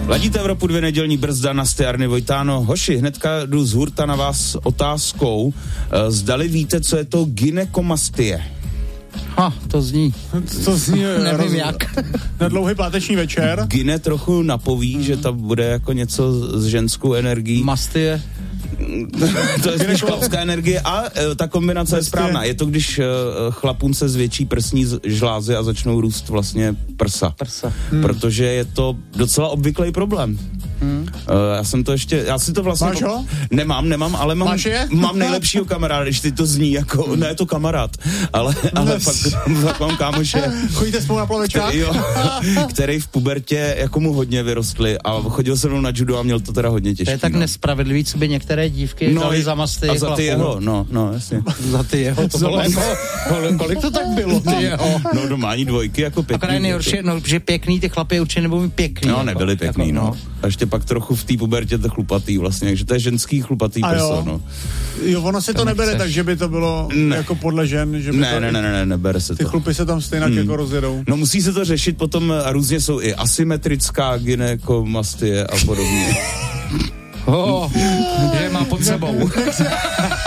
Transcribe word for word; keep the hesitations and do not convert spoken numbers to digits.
Ladíte Evropu dvě, nedělní brzda na Arny Vojtáno. Hoši, hnedka jdu z hurta na vás otázkou. Zdali víte, co je to gynekomastie? Ha, to zní. To zní nevím roz... jak. Na dlouhý páteční večer. Gyne trochu napoví, mm. že to bude jako něco s ženskou energií. Mastie. To je spíš chlapská energie a e, ta kombinace je správná. Je to, když e, chlapům se zvětší prsní žlázy a začnou růst vlastně prsa. Prsa. Hmm. Protože je to docela obvyklý problém. Hmm. E, já jsem to ještě, já si to vlastně... Máš ho? Nemám, nemám, ale mám, mám nejlepšího kamaráda, když ty to zní jako, hmm. ne, je to kamarád, ale, ale fakt, fakt mám kámoše. Chodíte spolu na plavečkách? Jo, který v pubertě jako mu hodně vyrostli a chodil se mnou na judo a měl to teda hodně těžké. To je tak no. nespravedlivý, co by některé dívky no, dali za masty. A za ty jeho, no, no, jasně. Za ty jeho, to bylo jako, kolik to tak bylo, ty jeho? No, normální dvojky, jako pěkný. Akorát nejhorší, no, že pěkný, ty chlapy určitě nebudou mít pěkný. No, nebyli jako, pěkný, jako, no. A ještě pak trochu v té pubertě to chlupatý vlastně, takže to je ženský chlupatý prso, no. Jo, ono si to, to nebere tak, že by to bylo ne. jako podle žen, že by ne, to... Ne, ne, ne, ne, nebere se ty to. Ty chlupy se tam stejně hmm. jako rozjedou. No, musí se to řešit potom a různě jsou i asymetrická gynekomastie a podobně. Oh, je mám pod sebou.